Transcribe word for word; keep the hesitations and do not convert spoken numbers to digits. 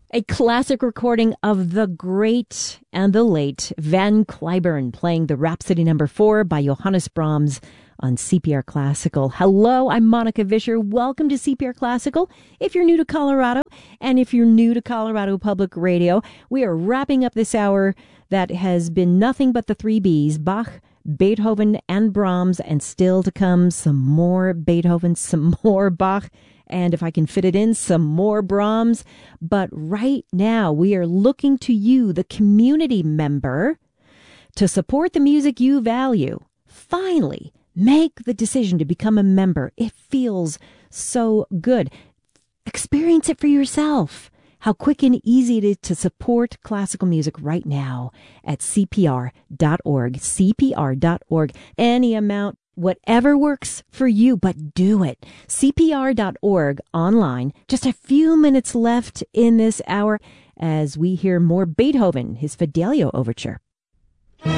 A classic recording of the great and the late Van Cliburn playing the Rhapsody number four by Johannes Brahms on C P R Classical. Hello, I'm Monica Vischer. Welcome to C P R Classical. If you're new to Colorado, and if you're new to Colorado Public Radio, we are wrapping up this hour that has been nothing but the three B's, Bach, Beethoven, and Brahms, and still to come some more Beethoven, some more Bach, and if I can fit it in, some more Brahms. But right now, we are looking to you, the community member, to support the music you value. Finally, make the decision to become a member. It feels so good. Experience it for yourself. How quick and easy it is to support classical music right now at C P R dot org. C P R dot org. Any amount, whatever works for you, but do it. C P R dot org online. Just a few minutes left in this hour as we hear more Beethoven, his Fidelio Overture.